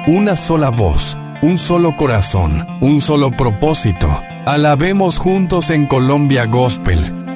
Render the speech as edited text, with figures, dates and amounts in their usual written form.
una sola voz, un solo corazón, un solo propósito. Alabemos juntos en Colombia Gospel.